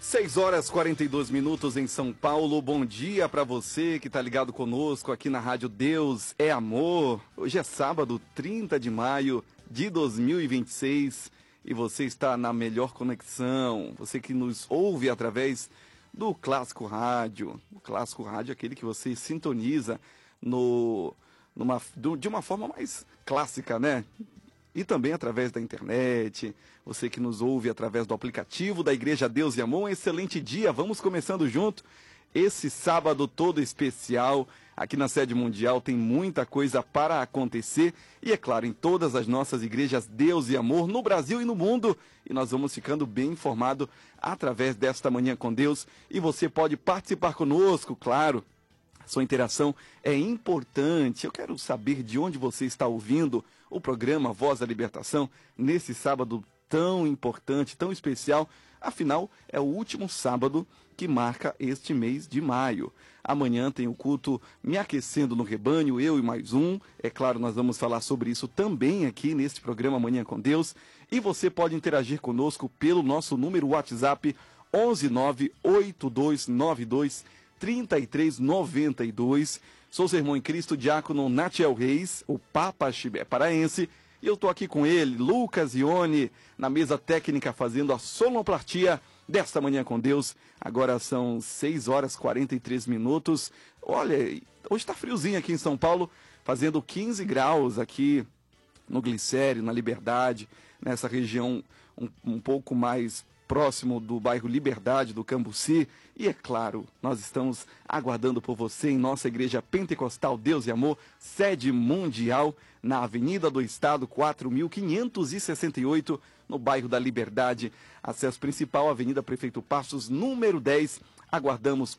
6 horas 42 minutos em São Paulo. Bom dia para você que está ligado conosco aqui na Rádio Deus é Amor. Hoje é sábado, 30 de maio de 2026 e você está na melhor conexão. Você que nos ouve através do Clássico Rádio. O Clássico Rádio é aquele que você sintoniza de uma forma mais clássica, né? E também através da internet, você que nos ouve através do aplicativo da Igreja Deus e Amor, um excelente dia, vamos começando junto, esse sábado todo especial, aqui na Sede Mundial tem muita coisa para acontecer, e é claro, em todas as nossas igrejas Deus e Amor, no Brasil e no mundo, e nós vamos ficando bem informados através desta Manhã com Deus, e você pode participar conosco, claro. Sua interação é importante. Eu quero saber de onde você está ouvindo o programa Voz da Libertação nesse sábado tão importante, tão especial. Afinal, é o último sábado que marca este mês de maio. Amanhã tem o culto Me Aquecendo no Rebanho, eu e mais um. É claro, nós vamos falar sobre isso também aqui neste programa Manhã com Deus. E você pode interagir conosco pelo nosso número WhatsApp 11982923392. Sou seu irmão em Cristo, diácono Natiel Reis, o Papa Chibé paraense, e eu estou aqui com ele, Lucas Ione, na mesa técnica fazendo a sonoplastia desta Manhã com Deus. Agora são 6 horas 43 minutos. Olha, hoje está friozinho aqui em São Paulo, fazendo 15 graus aqui no Glicério, na Liberdade, nessa região um pouco mais próximo do bairro Liberdade, do Cambuci. E é claro, nós estamos aguardando por você em nossa Igreja Pentecostal Deus e Amor, Sede Mundial, na Avenida do Estado, 4568, no bairro da Liberdade. Acesso principal, Avenida Prefeito Passos, número 10. Aguardamos